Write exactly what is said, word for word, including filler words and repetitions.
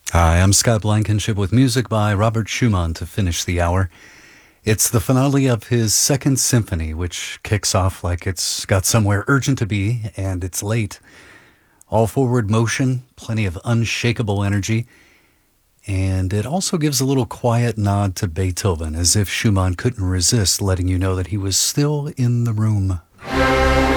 Hi, I'm Scott Blankenship with music by Robert Schumann to finish the hour. It's the finale of his Second Symphony, which kicks off like it's got somewhere urgent to be, and it's late. All forward motion, plenty of unshakable energy, and it also gives a little quiet nod to Beethoven, as if Schumann couldn't resist letting you know that he was still in the room.